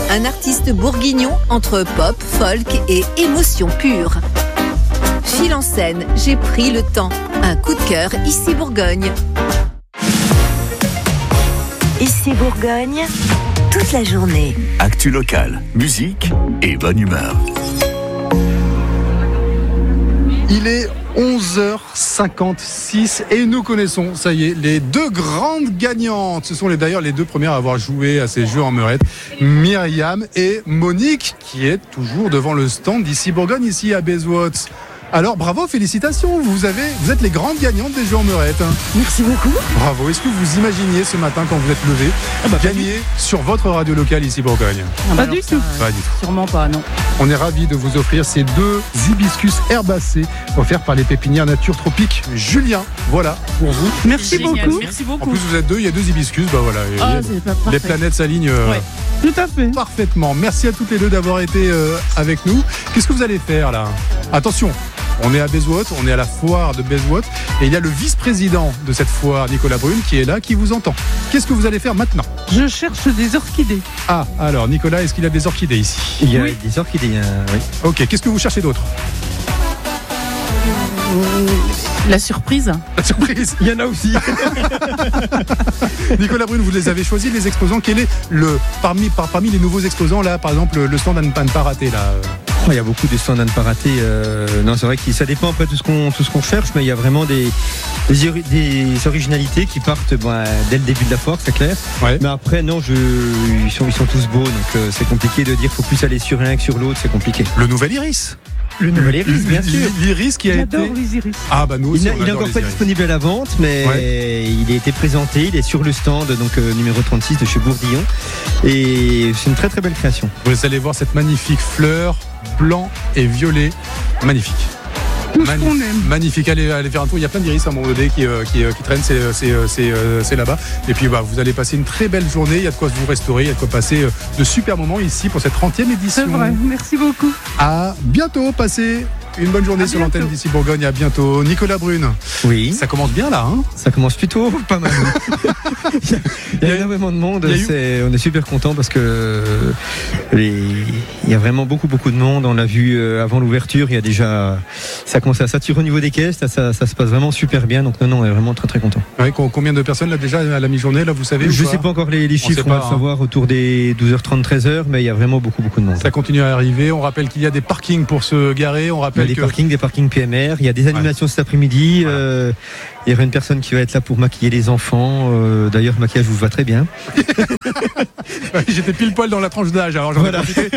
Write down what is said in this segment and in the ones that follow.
un artiste bourguignon entre pop, folk et émotion pure. File en scène, j'ai pris le temps. Un coup de cœur ici Bourgogne. Ici Bourgogne, toute la journée. Actu locale, musique et bonne humeur. Il est 11h56 et nous connaissons, ça y est, les deux grandes gagnantes. Ce sont d'ailleurs les deux premières à avoir joué à ces jeux en meurette. Myriam et Monique, qui est toujours devant le stand d'ici Bourgogne, ici à Bayswater. Alors bravo, félicitations, vous êtes les grandes gagnantes des jeux en meurette. Merci beaucoup. Bravo, est-ce que vous imaginiez ce matin quand vous êtes levé gagner sur votre radio locale ici Bourgogne? Pas du tout. Pas du tout. Sûrement pas, non. On est ravis de vous offrir ces deux hibiscus herbacés offerts par les pépinières Nature Tropique Julien. Voilà, pour vous. Merci beaucoup. Merci En beaucoup. plus, vous êtes deux, il y a deux hibiscus. Bah voilà, C'est pas parfait. les planètes s'alignent Tout à fait. parfaitement. Merci à toutes les deux d'avoir été avec nous. Qu'est-ce que vous allez faire là? Attention, on est à Bayswater, on est à la foire de Bayswater et il y a le vice-président de cette foire, Nicolas Brune, qui est là, qui vous entend. Qu'est-ce que vous allez faire maintenant? Je cherche des orchidées. Ah, alors Nicolas, est-ce qu'il a des orchidées ici? Il y a des orchidées, oui. Ok, qu'est-ce que vous cherchez d'autre? La surprise. La surprise. Il y en a aussi. Nicolas Brune, vous les avez choisis, les exposants. Quel est parmi les nouveaux exposants là, par exemple, le stand à ne pas rater là? Il y a beaucoup de stands à ne pas rater. Non, c'est vrai que ça dépend un peu de tout ce qu'on cherche, mais il y a vraiment des originalités qui partent dès le début de la foire, c'est clair. Ouais. Mais après, non, ils sont tous beaux, donc c'est compliqué de dire qu'il faut plus aller sur l'un que sur l'autre, c'est compliqué. Le nouvel iris. Le nouvel iris, bien sûr. L'iris qui a J'adore été. les iris. Ah bah nous aussi, Il on n'est adore encore les pas iris. disponible à la vente, mais il a été présenté, il est sur le stand, donc numéro 36 de chez Bourdillon. Et c'est une très très belle création. Vous allez voir cette magnifique fleur blanc et violet, magnifique. Tout ce qu'on aime. Magnifique, allez faire un tour. Il y a plein d'iris à un moment donné qui traînent, c'est là-bas. Et puis vous allez passer une très belle journée. Il y a de quoi vous restaurer, il y a de quoi passer de super moments ici pour cette 30e édition. C'est vrai. Merci beaucoup. À bientôt, passez une bonne journée sur l'antenne d'ici Bourgogne. À bientôt. Nicolas Brune, Oui. ça commence bien là, hein? Ça commence plutôt pas mal. Il y a énormément de monde. On est super contents parce que il y a vraiment beaucoup de monde. On l'a vu avant l'ouverture. Il y a déjà, ça commence à saturer au niveau des caisses. Ça se passe vraiment super bien. Donc non, on est vraiment très très contents. Ouais, combien de personnes là déjà à la mi-journée là, vous savez? Je ne sais pas encore les chiffres. On va le savoir autour des 12h30, 13h, mais il y a vraiment beaucoup de monde. Ça continue à arriver. On rappelle qu'il y a des parkings pour se garer. On rappelle Il y a des parkings PMR. Il y a des animations cet après-midi. Voilà. Il y aura une personne qui va être là pour maquiller les enfants. D'ailleurs, le maquillage vous va très bien. J'étais pile poil dans la tranche d'âge, alors j'en ai profité.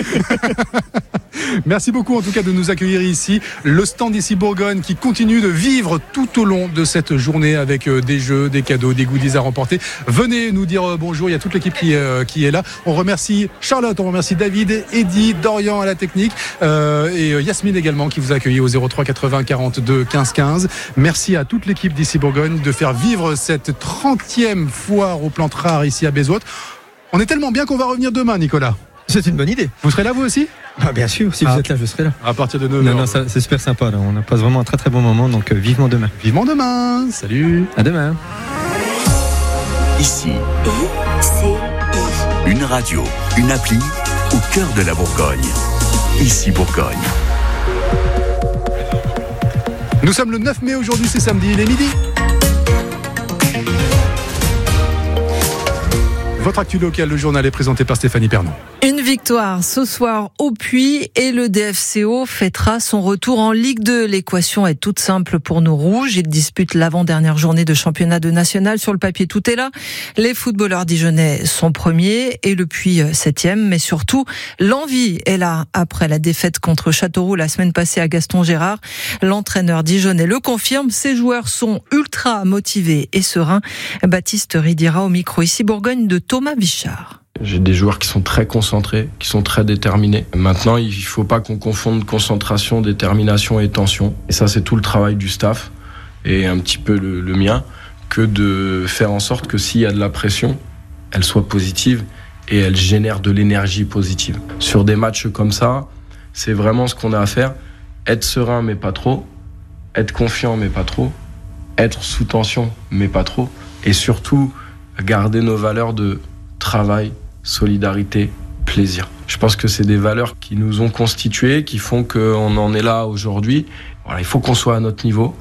Merci beaucoup en tout cas de nous accueillir ici. Le stand ici Bourgogne qui continue de vivre tout au long de cette journée avec des jeux, des cadeaux, des goodies à remporter. Venez nous dire bonjour, il y a toute l'équipe qui est là. On remercie Charlotte, on remercie David, Eddy, Dorian à la technique et Yasmine également qui vous a accueilli au 03 80 42 15 15. Merci à toute l'équipe d'ici Bourgogne de faire vivre cette 30e foire aux plantes rares ici à Bayswater. On est tellement bien qu'on va revenir demain, Nicolas. C'est une bonne idée. Vous serez là vous aussi? Bien sûr, si vous êtes là, je serai là. À partir de 9h. Non, c'est super sympa. Là. On passe vraiment un très très bon moment, donc vivement demain. Vivement demain. Salut. À demain. Ici, une radio, une appli au cœur de la Bourgogne. Ici Bourgogne. Nous sommes le 9 mai aujourd'hui, c'est samedi, il est midi. Votre actu local, le journal est présenté par Stéphanie Pernon. Une victoire ce soir au Puy et le DFCO fêtera son retour en Ligue 2. L'équation est toute simple pour nos rouges. Ils disputent l'avant-dernière journée de championnat de national. Sur le papier, tout est là. Les footballeurs dijonnais sont premiers et le Puy 7e. Mais surtout, l'envie est là après la défaite contre Châteauroux la semaine passée à Gaston Gérard. L'entraîneur dijonnais le confirme. Ses joueurs sont ultra motivés et sereins. Baptiste Ridira au micro ici Bourgogne de Thomas Vichard. J'ai des joueurs qui sont très concentrés, qui sont très déterminés. Maintenant, il ne faut pas qu'on confonde concentration, détermination et tension. Et ça, c'est tout le travail du staff et un petit peu le mien, que de faire en sorte que s'il y a de la pression, elle soit positive et elle génère de l'énergie positive. Sur des matchs comme ça, c'est vraiment ce qu'on a à faire. Être serein, mais pas trop. Être confiant, mais pas trop. Être sous tension, mais pas trop. Et surtout, garder nos valeurs de travail, solidarité, plaisir. Je pense que c'est des valeurs qui nous ont constitués, qui font qu'on en est là aujourd'hui. Voilà, il faut qu'on soit à notre niveau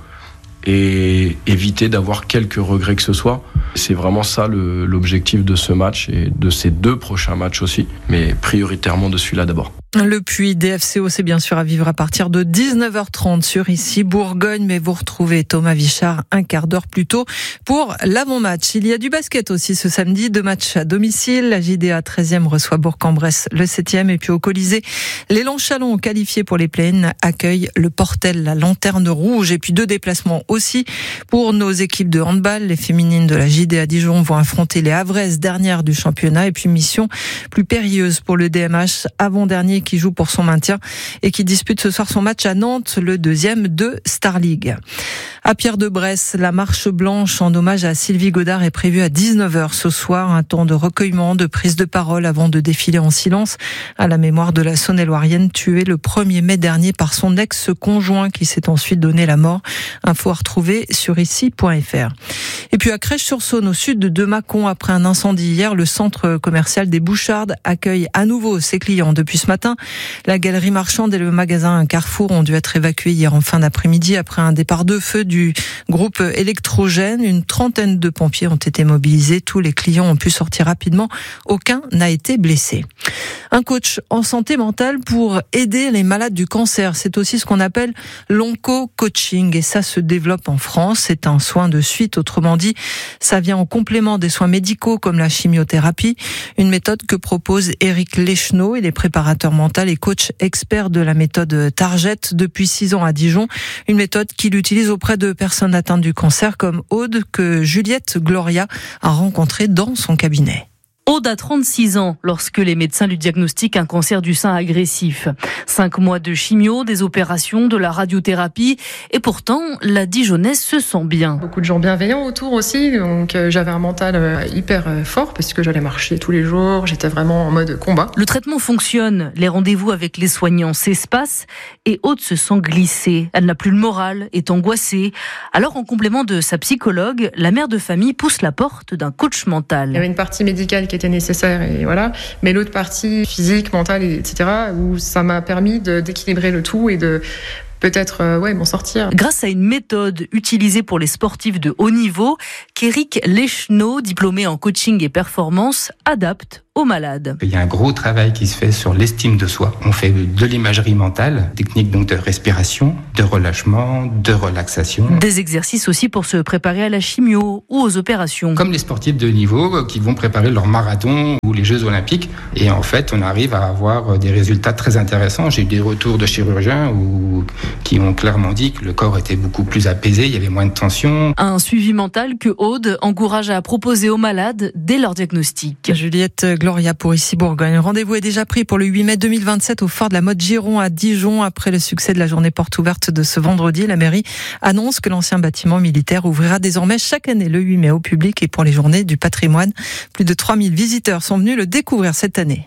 et éviter d'avoir quelques regrets que ce soit. C'est vraiment ça l'objectif de ce match et de ces 2 prochains matchs aussi, mais prioritairement de celui-là d'abord. Le Puy DFCO, c'est bien sûr à vivre à partir de 19h30 sur Ici Bourgogne, mais vous retrouvez Thomas Vichard un quart d'heure plus tôt pour l'avant-match. Il y a du basket aussi ce samedi, 2 matchs à domicile. La JDA 13e reçoit Bourg-en-Bresse le 7e, et puis au Colisée, l'élan Chalon qualifié pour les plaines accueille le Portel, la Lanterne Rouge, et puis 2 déplacements aussi pour nos équipes de handball. Les féminines de la JDA Dijon vont affronter les Havraises, dernières du championnat, et puis mission plus périlleuse pour le DMH, avant-dernier, qui joue pour son maintien et qui dispute ce soir son match à Nantes, le 2e de Star League. À Pierre-de-Bresse, la marche blanche en hommage à Sylvie Godard est prévue à 19h ce soir. Un temps de recueillement, de prise de parole avant de défiler en silence à la mémoire de la Saône-et-Loirienne tuée le 1er mai dernier par son ex-conjoint qui s'est ensuite donné la mort. Info à retrouver sur ici.fr. Et puis à Crèche-sur-Saône, au sud de Mâcon, après un incendie hier, le centre commercial des Bouchardes accueille à nouveau ses clients depuis ce matin. La galerie marchande et le magasin Carrefour ont dû être évacués hier en fin d'après-midi après un départ de feu du groupe électrogène. Une trentaine de pompiers ont été mobilisés. Tous les clients ont pu sortir rapidement. Aucun n'a été blessé. Un coach en santé mentale pour aider les malades du cancer. C'est aussi ce qu'on appelle l'onco-coaching, et ça se développe en France. C'est un soin de suite, autrement dit, ça vient en complément des soins médicaux comme la chimiothérapie. Une méthode que propose Éric Lecheneau. Il est préparateur mental et coach expert de la méthode Target depuis 6 ans à Dijon. Une méthode qu'il utilise auprès de personnes atteintes du cancer comme Aude, que Juliette Gloria a rencontrée dans son cabinet. Aude a 36 ans lorsque les médecins lui diagnostiquent un cancer du sein agressif. 5 mois de chimio, des opérations, de la radiothérapie, et pourtant la Dijonnaise se sent bien. Beaucoup de gens bienveillants autour aussi, donc j'avais un mental hyper fort parce que j'allais marcher tous les jours, j'étais vraiment en mode combat. Le traitement fonctionne, les rendez-vous avec les soignants s'espacent et Aude se sent glissée. Elle n'a plus le moral, est angoissée. Alors en complément de sa psychologue, la mère de famille pousse la porte d'un coach mental. Il y avait une partie médicale qui était nécessaire, et voilà, mais l'autre partie physique, mentale, etc., où ça m'a permis d'équilibrer le tout et de peut-être m'en sortir. Grâce à une méthode utilisée pour les sportifs de haut niveau, qu'Éric Lecheneau, diplômé en coaching et performance, adapte aux malades. Il y a un gros travail qui se fait sur l'estime de soi. On fait de l'imagerie mentale, techniques donc de respiration, de relâchement, de relaxation. Des exercices aussi pour se préparer à la chimio ou aux opérations. Comme les sportifs de haut niveau qui vont préparer leur marathon ou les Jeux Olympiques. Et en fait, on arrive à avoir des résultats très intéressants. J'ai eu des retours de chirurgiens qui ont clairement dit que le corps était beaucoup plus apaisé, il y avait moins de tension. Un suivi mental que Aude encourage à proposer aux malades dès leur diagnostic. Juliette Gloria pour Ici Bourgogne. Rendez-vous est déjà pris pour le 8 mai 2027 au Phare de la Mode Giron à Dijon. Après le succès de la journée porte ouverte de ce vendredi, la mairie annonce que l'ancien bâtiment militaire ouvrira désormais chaque année le 8 mai au public et pour les journées du patrimoine. Plus de 3000 visiteurs sont venus le découvrir cette année.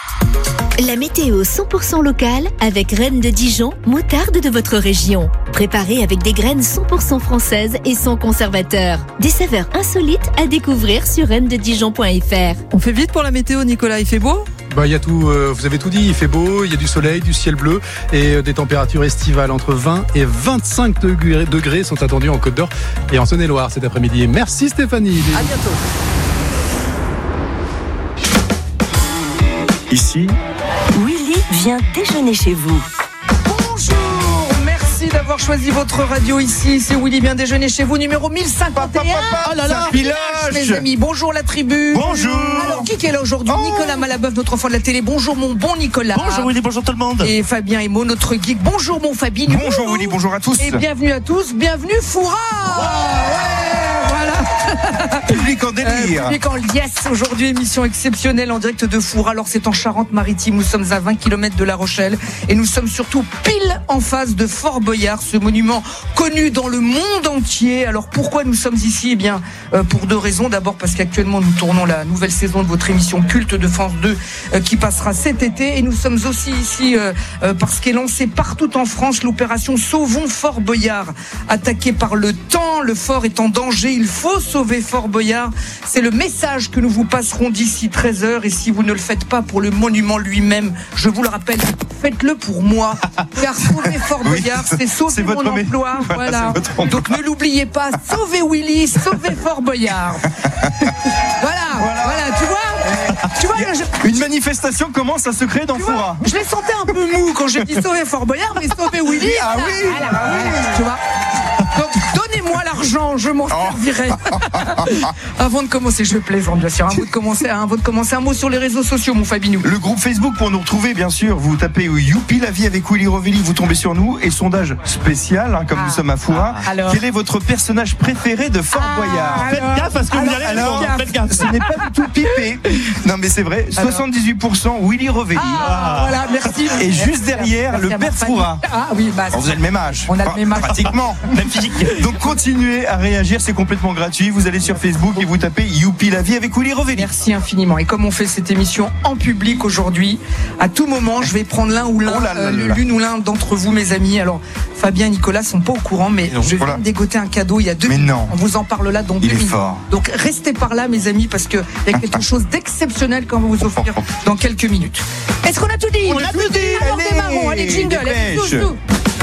La météo 100% locale avec Reine de Dijon, moutarde de votre région. Préparée avec des graines 100% françaises et sans conservateur. Des saveurs insolites à découvrir sur reinededijon.fr. On fait vite pour la météo, Nicolas, il fait beau ? Il y a tout, vous avez tout dit, il fait beau, il y a du soleil, du ciel bleu et des températures estivales entre 20 et 25 degrés sont attendus en Côte d'Or et en Saône-et-Loire cet après-midi. Merci Stéphanie. À bientôt. Ici, Willy vient déjeuner chez vous. Bonjour, merci d'avoir choisi votre radio ici. C'est Willy vient déjeuner chez vous, numéro 1051. Oh là là, mes amis. Bonjour la tribu. Bonjour. Alors qui est là aujourd'hui? Nicolas Malabeuf, notre enfant de la télé. Bonjour mon bon Nicolas. Bonjour Willy, bonjour tout le monde. Et Fabien Emo, notre geek. Bonjour mon Fabien. Bonjour Willy, bonjour à tous. Et bienvenue à tous, bienvenue Foura. Public en délire. Public en liesse. Aujourd'hui, émission exceptionnelle en direct de Foura. Alors c'est en Charente-Maritime, nous sommes à 20 km de La Rochelle et nous sommes surtout pile en face de Fort Boyard, ce monument connu dans le monde entier. Alors pourquoi nous sommes ici? Eh bien pour 2 raisons. D'abord parce qu'actuellement nous tournons la nouvelle saison de votre émission culte de France 2 qui passera cet été, et nous sommes aussi ici parce qu'est lancée partout en France l'opération Sauvons Fort Boyard. Attaqué par le temps, le fort est en danger, il faut sauver Fort Boyard. Boyard. C'est le message que nous vous passerons d'ici 13h. Et si vous ne le faites pas pour le monument lui-même, je vous le rappelle, faites-le pour moi. Car sauver Fort Boyard, c'est sauver mon emploi. Voilà. Donc ne l'oubliez pas, sauvez Willy, sauvez Fort Boyard. Voilà, tu vois une manifestation commence à se créer dans Foura. Je les sentais un peu mou quand j'ai dit sauver Fort Boyard, mais sauver Willy. Ah oui. Tu vois. Donc donnez-moi l'argent, je m'en servirai. Avant de commencer, je plaisante bien sûr. Avant de commencer, un mot sur les réseaux sociaux, mon Fabinou. Le groupe Facebook pour nous retrouver, bien sûr. Vous tapez Youpi la vie avec Willy Rovelli, vous tombez sur nous. Et sondage spécial, comme nous sommes à Foura. Quel est votre personnage préféré de Fort Boyard? Faites gaffe parce que vous allez faites gaffe. Ce n'est pas du tout pipé. Non mais c'est vrai. 78% Willy Rovelli. Voilà, merci. Et juste derrière, le père Foura. Ah oui, vous avez le même âge. On a le même âge. Pratiquement. Même physique. Donc continuez à réagir, c'est complètement gratuit. Vous allez sur Facebook et vous tapez Youpi la vie avec Willy Rovelli. Merci infiniment. Et comme on fait cette émission en public aujourd'hui, à tout moment, je vais prendre l'une ou l'un d'entre vous, mes amis. Alors, Fabien et Nicolas sont pas au courant, mais je viens de dégoter un cadeau il y a 2 minutes. On vous en parle là dans 2 minutes. Donc restez par là, mes amis, parce qu'il y a quelque chose d'exceptionnel qu'on va vous offrir dans quelques minutes. Est-ce qu'on a tout dit? On a tout dit. Alors démarrons. Allez, jingle. Allez, tout.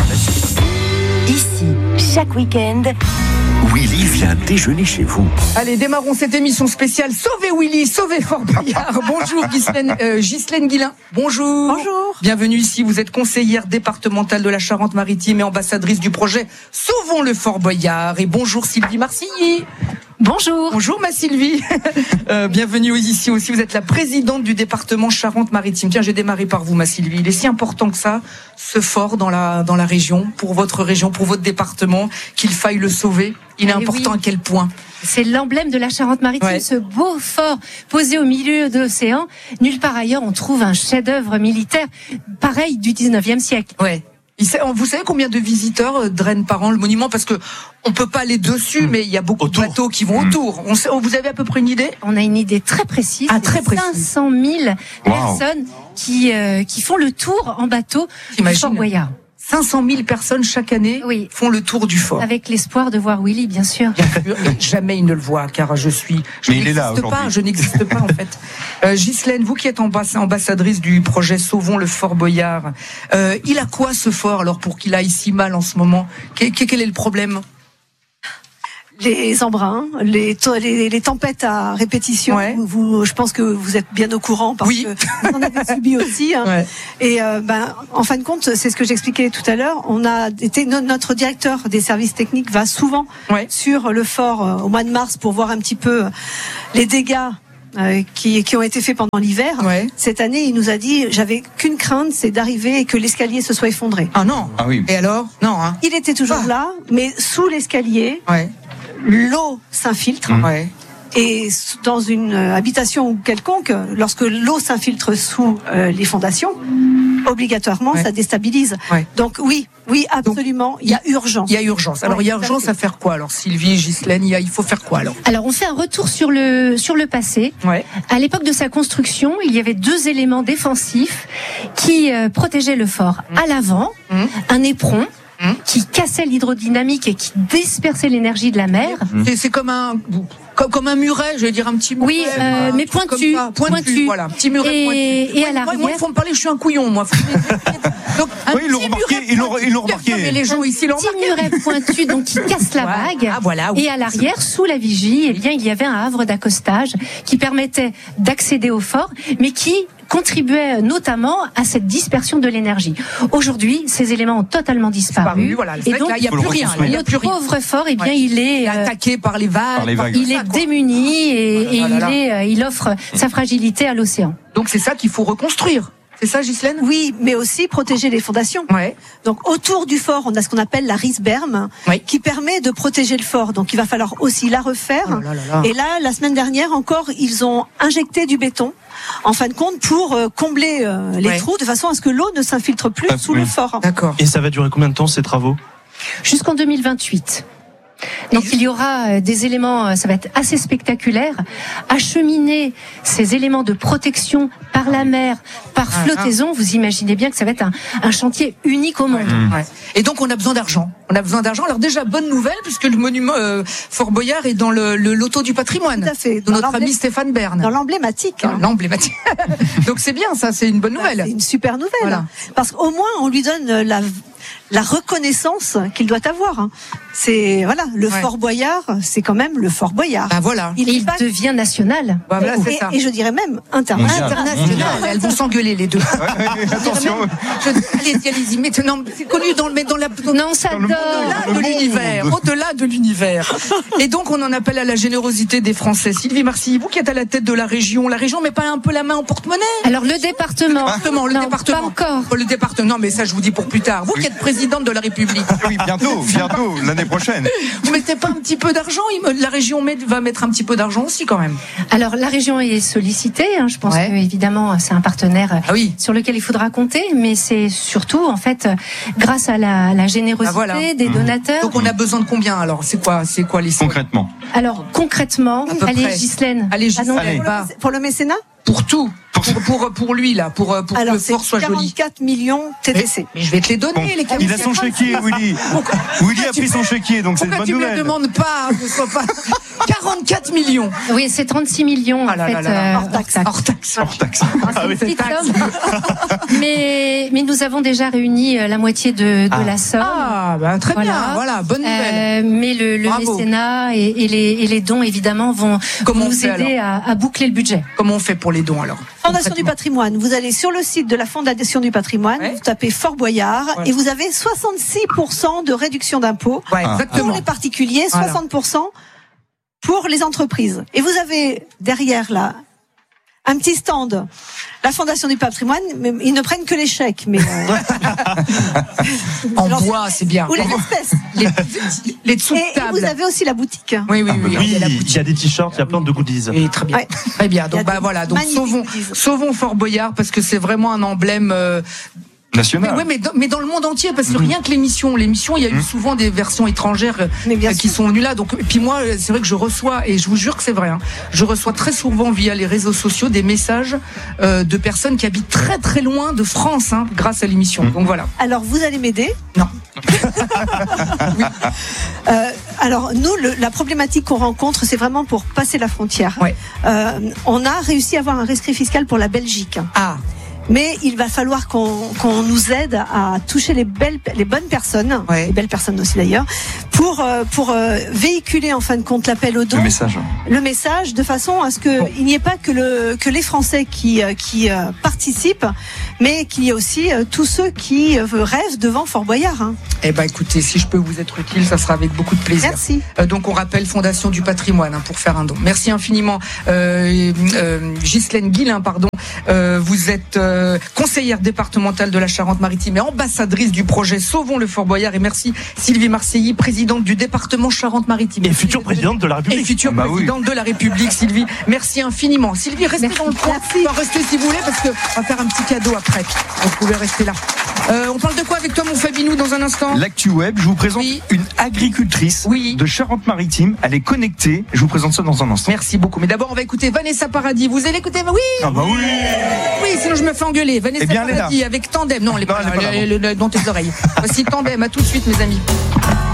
Ici, chaque week-end, Willy vient déjeuner chez vous. Allez, démarrons cette émission spéciale. Sauvez Willy, sauvez Fort Boyard. Bonjour Ghislaine Guillain. Bonjour. Bienvenue ici. Vous êtes conseillère départementale de la Charente-Maritime et ambassadrice du projet Sauvons le Fort Boyard. Et bonjour Sylvie Marcilly. Bonjour. Bonjour ma Sylvie. Bienvenue ici aussi. Vous êtes la présidente du département Charente-Maritime. Tiens, j'ai démarré par vous ma Sylvie. Il est si important que ça, ce fort dans la région, pour votre département, qu'il faille le sauver. Il est important à quel point? C'est l'emblème de la Charente-Maritime, ce beau fort posé au milieu de l'océan. Nulle part ailleurs on trouve un chef-d'œuvre militaire pareil du 19e siècle. Ouais. Vous savez combien de visiteurs drainent par an le monument? Parce que on peut pas aller dessus, mais il y a beaucoup de bateaux qui vont autour. Vous avez à peu près une idée? On a une idée très précise. Très précise. 500 000 personnes qui font le tour en bateau du Fort Boyard. 500 000 personnes chaque année font le tour du fort. Avec l'espoir de voir Willy, bien sûr. Jamais il ne le voit, car je n'existe pas en fait. Ghislaine, vous qui êtes ambassadrice du projet Sauvons le Fort Boyard, il a quoi ce fort alors pour qu'il aille si mal en ce moment? Quel est le problème? Les embruns, les tempêtes à répétition. Je pense que vous êtes bien au courant parce que vous en avez subi aussi. Et en fin de compte, c'est ce que j'expliquais tout à l'heure. Notre directeur des services techniques va souvent sur le fort au mois de mars pour voir un petit peu les dégâts qui ont été faits pendant l'hiver. Cette année, il nous a dit, j'avais qu'une crainte, c'est d'arriver et que l'escalier se soit effondré. Ah non. Et alors? Non. Il était toujours là, mais sous l'escalier. L'eau s'infiltre et dans une habitation quelconque, lorsque l'eau s'infiltre sous les fondations, obligatoirement ça déstabilise. Donc oui, absolument, il y a urgence. Il y a urgence. Alors il y a urgence à faire quoi? Alors Sylvie, Ghislaine, il faut faire quoi alors? Alors on fait un retour sur le passé. À l'époque de sa construction, il y avait 2 éléments défensifs qui protégeaient le fort. À l'avant, un éperon qui cassait l'hydrodynamique et qui dispersait l'énergie de la mer. C'est comme un muret, je vais dire un petit muret. Oui, mais pointu. Voilà, un petit muret pointu. Et à l'arrière. Moi, il faut me parler, je suis un couillon, moi. Donc, ils l'ont remarqué. Mais les gens ici l'ont remarqué. Un petit muret pointu, donc qui casse la vague. Et à l'arrière, sous la vigie, il y avait un havre d'accostage qui permettait d'accéder au fort, mais qui contribuait notamment à cette dispersion de l'énergie. Aujourd'hui, ces éléments ont totalement disparu. Et donc, il n'y a plus rien. Notre pauvre fort, il est attaqué par les vagues. Il est démuni et il offre sa fragilité à l'océan. Donc c'est ça qu'il faut reconstruire. C'est ça, Ghislaine? Oui, mais aussi protéger les fondations. Donc autour du fort, on a ce qu'on appelle la risberme, qui permet de protéger le fort. Donc il va falloir aussi la refaire. Et là, la semaine dernière encore, ils ont injecté du béton, en fin de compte, pour combler les trous, de façon à ce que l'eau ne s'infiltre plus sous le fort. Et ça va durer combien de temps ces travaux? Jusqu'en 2028. Donc il y aura des éléments, ça va être assez spectaculaire, acheminer ces éléments de protection par la mer, par flottaison. Vous imaginez bien que ça va être un chantier unique au monde. Ouais. Et donc on a besoin d'argent. Alors déjà, bonne nouvelle, puisque le monument Fort Boyard est dans le loto du patrimoine. Tout à fait. De notre ami Stéphane Bern. Dans l'emblématique. L'emblématique. Donc c'est bien, ça, c'est une bonne nouvelle. C'est une super nouvelle. Voilà. Parce qu'au moins, on lui donne la reconnaissance qu'il doit avoir. C'est le Fort Boyard, c'est quand même le Fort Boyard. Ah voilà. Il devient national. Voilà, c'est ça. Et je dirais même international. Elles vont s'engueuler les deux. Attention. Allez-y. Maintenant, c'est connu dans la. Non, ça donne. Au-delà de l'univers. Et donc, on en appelle à la générosité des Français. Sylvie Marcilly, vous qui êtes à la tête de la région met pas un peu la main en porte-monnaie? Alors, le département. Le département. Pas encore. Le département. Non, mais ça, je vous dis pour plus tard. Vous qui êtes présidente de la République. Oui, bientôt, l'année prochaine. Vous mettez pas un petit peu d'argent? La région va mettre un petit peu d'argent aussi, quand même. Alors, la région est sollicitée. Je pense que, évidemment, c'est un partenaire sur lequel il faudra compter. Mais c'est surtout, en fait, grâce à la générosité des donateurs. Donc, on a besoin de combien, alors? C'est quoi les sommes? Concrètement. Alors, concrètement, allez, Ghislaine. Pour le mécénat? Pour tout. Pour lui, là. Pour que le fort soit joli. 44 millions TTC. Mais je vais te les donner, les 44. Il a son chéquier, Willy. Willy a pris son chéquier, donc c'est une bonne nouvelle. Pourquoi tu me le demandes pas? Ne sois pas. 44 millions. Oui, c'est 36 millions, en fait. Hors taxe. C'est une petite somme. Mais nous avons déjà réuni la moitié de la somme. Ah, très bien. Voilà, bonne nouvelle. Mais le mécénat et les dons, évidemment, vont nous aider à boucler le budget. Comment on fait pour les dons, alors? Fondation du patrimoine. Vous allez sur le site de la Fondation du patrimoine, vous tapez Fort Boyard et vous avez 66% de réduction d'impôts pour les particuliers, 60% pour les entreprises. Et vous avez derrière là un petit stand. La Fondation du patrimoine, mais ils ne prennent que les chèques, mais en bois, c'est bien. Ou les espèces. Les dessous de table. Et vous avez aussi la boutique. Oui, il y a des t-shirts, il y a plein de goodies. Et très bien. Très bien. Donc voilà. Donc sauvons Fort Boyard parce que c'est vraiment un emblème. National. Mais dans le monde entier, parce que rien que l'émission, il y a eu souvent des versions étrangères qui sont venues là. Donc, et puis moi, c'est vrai que je reçois, et je vous jure que c'est vrai, je reçois très souvent via les réseaux sociaux des messages de personnes qui habitent très très loin de France, grâce à l'émission. Donc voilà. Alors vous allez m'aider? Non. Alors nous, la problématique qu'on rencontre, c'est vraiment pour passer la frontière. On a réussi à avoir un rescrit fiscal pour la Belgique. Mais il va falloir qu'on nous aide à toucher les bonnes personnes, les belles personnes aussi d'ailleurs, pour véhiculer en fin de compte l'appel aux dons. Le message de façon à ce qu'il n'y ait pas que les Français qui participent, mais qu'il y ait aussi tous ceux qui rêvent devant Fort Boyard. Eh ben écoutez, si je peux vous être utile, ça sera avec beaucoup de plaisir. Merci. Donc on rappelle Fondation du patrimoine pour faire un don. Merci infiniment Ghislaine Guillain, vous êtes conseillère départementale de la Charente-Maritime et ambassadrice du projet Sauvons le Fort Boyard. Et merci Sylvie Marcilly, présidente du département Charente-Maritime. Et future présidente de la République. Et future présidente de la République, Sylvie. Merci infiniment. Sylvie, restez dans le coin. Restez si vous voulez, parce qu'on va faire un petit cadeau après. Vous pouvez rester là. On parle de quoi avec toi, mon Fabinou, dans un instant? L'actu web, je vous présente une agricultrice de Charente-Maritime. Elle est connectée. Je vous présente ça dans un instant. Merci beaucoup. Mais d'abord, on va écouter Vanessa Paradis. Vous allez écouter? Oui. Ah bah oui. Oui, sinon je me fais engueuler. Vanessa Paradis avec Tandem. Non, elle est pas là, dans tes oreilles. Voici Tandem. À tout de suite, mes amis.